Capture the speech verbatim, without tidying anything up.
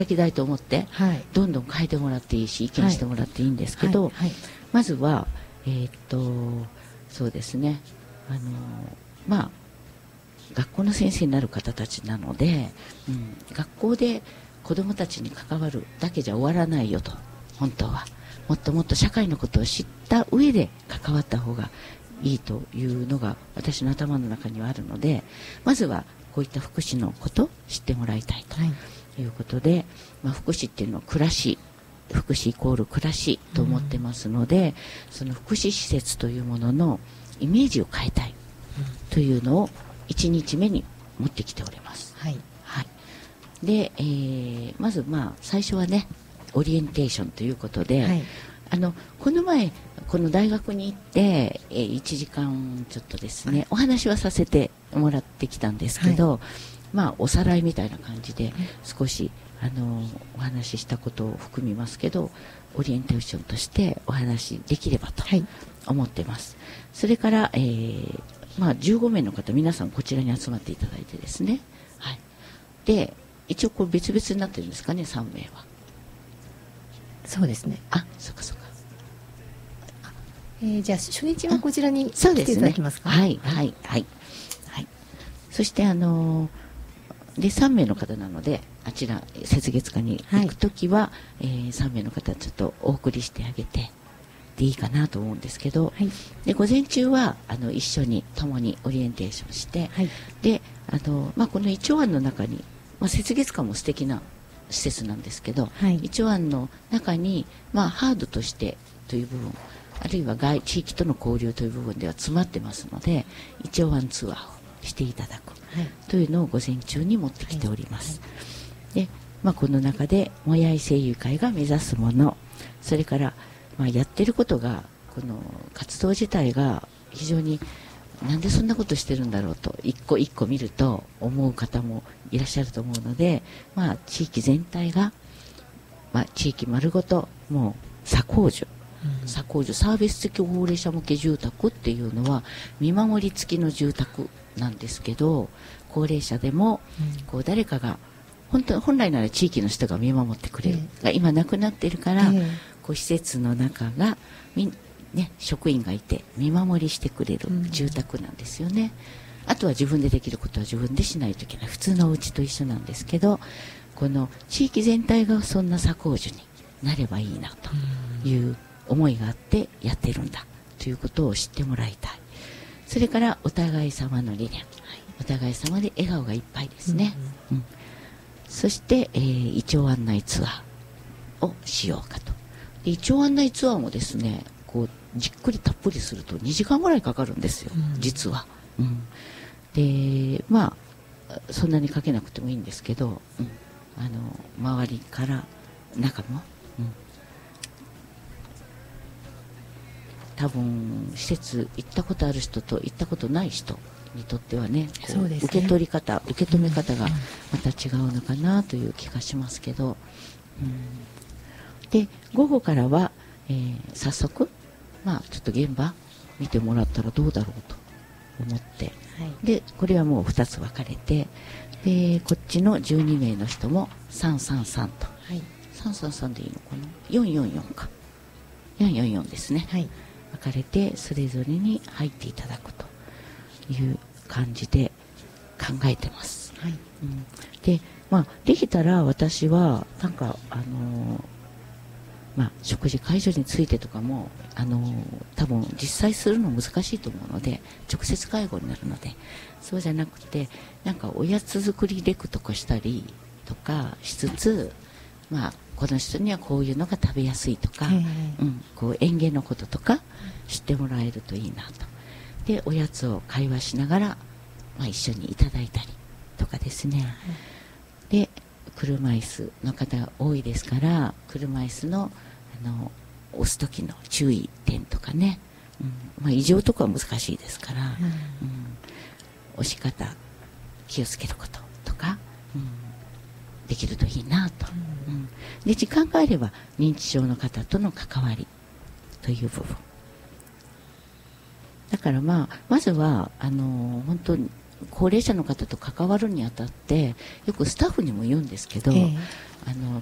きたいと思って、はい、どんどん変えてもらっていいし意見してもらっていいんですけど、はいはいはい、まずは、えー、っとそうですね、あのまあ学校の先生になる方たちなので、うん、学校で子どもたちに関わるだけじゃ終わらないよと。本当はもっともっと社会のことを知った上で関わった方がいいというのが私の頭の中にはあるので、まずはこういった福祉のことを知ってもらいたいということで、はい、まあ、福祉っていうのは暮らし、福祉イコール暮らしと思ってますので、うん、その福祉施設というもののイメージを変えたいというのをいちにちめに持ってきております。はいはい、で、えー、まずまあ最初はねオリエンテーションということで、はい、あのこの前この大学に行って、えー、いちじかんちょっとですね、はい、お話はさせてもらってきたんですけど、はい、まあおさらいみたいな感じで少しあのお話ししたことを含みますけど、オリエンテーションとしてお話できればと思ってます。はい、それから、えーまあ、じゅうごめいの方皆さんこちらに集まっていただいてですね、はい、で一応こう別々になってるんですかね、さんめいは。 そうですね。 あ、そっかそっか。 えー、じゃあ初日はこちらに来ていただきますか。 はいはいはいはい。そしてあのー、でさんめいの方なので、あちら雪月花に行くときは、はい、えー、さんめいの方ちょっとお送りしてあげてでいいかなと思うんですけど、はい、で午前中はあの一緒に共にオリエンテーションして、はい、であの、まあ、このイチョウアンの中に、まあ、雪月花も素敵な施設なんですけど、はい、イチョウアンの中に、まあ、ハードとしてという部分、あるいは外地域との交流という部分では詰まってますので、イチョウアンツアーをしていただくというのを午前中に持ってきております。はいはい、で、まあ、この中でもやい声優会が目指すもの、それからまあやってることが、この活動自体が非常になんでそんなことしてるんだろうと一個一個見ると思う方もいらっしゃると思うので、まあ、地域全体が、まあ、地域丸ごともう左工樹、うん、左工樹サービス付き高齢者向け住宅っていうのは見守り付きの住宅なんですけど、高齢者でもこう誰かが本当本来なら地域の人が見守ってくれる、えー、が今なくなっているから、えー、こう施設の中がみね、職員がいて見守りしてくれる住宅なんですよね。うん、あとは自分でできることは自分でしないといけない普通のお家と一緒なんですけど、この地域全体がそんな左工樹になればいいなという思いがあってやってるんだということを知ってもらいたい。それからお互い様の理念、はい、お互い様で笑顔がいっぱいですね。うんうん、そして、えー、イチョウ案内ツアーをしようかと。でイチョウ案内ツアーもですね、こうじっくりたっぷりするとにじかんぐらいかかるんですよ、うん、実は。うん、でまあそんなにかけなくてもいいんですけど、うん、あの周りから中も、うん、多分施設行ったことある人と行ったことない人にとってはね、こう、ね、受け取り方受け止め方がまた違うのかなという気がしますけど、うん、で午後からは、えー、早速まあちょっと現場見てもらったらどうだろうと思って、はい、でこれはもうふたつ分かれて、でこっちのじゅうにめいの人もさんさんさんと、はい、さんさんさんでいいのかな、よんよんよんかよんよんよんですね、はい、分かれてそれぞれに入っていただくという感じで考えてます。はい、うん、でまあできたら私はなんかあのーまあ、食事介助についてとかもあの多分実際するの難しいと思うので直接介護になるので、そうじゃなくてなんかおやつ作りレクとかしたりとかしつつ、まあ、この人にはこういうのが食べやすいとか、うん、こう園芸のこととか知ってもらえるといいなと。でおやつを会話しながら、まあ、一緒にいただいたりとかですね。で車椅子の方が多いですから、車椅子のあの押す時の注意点とかね、うん、まあ、異常とかは難しいですから、うんうん、押し方気をつけることとか、うん、できるといいなと、うんうん、で時間があれば認知症の方との関わりという部分だから、まあ、まずはあの本当に高齢者の方と関わるにあたってよくスタッフにも言うんですけど、えー、あの